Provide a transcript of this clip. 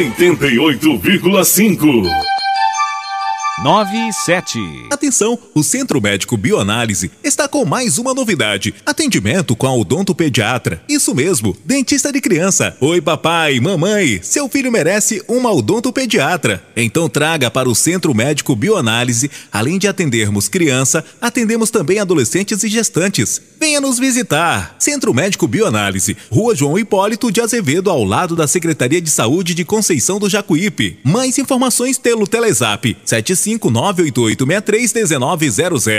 88,5. 97. Atenção, o Centro Médico Bioanálise está com mais uma novidade. Atendimento com a odontopediatra. Isso mesmo, dentista de criança. Oi papai, mamãe, seu filho merece uma odontopediatra. Então traga para o Centro Médico Bioanálise. Além de atendermos criança, atendemos também adolescentes e gestantes. Venha nos visitar. Centro Médico Bioanálise, Rua João Hipólito de Azevedo, ao lado da Secretaria de Saúde de Conceição do Jacuípe. Mais informações pelo Telezap 75988631900.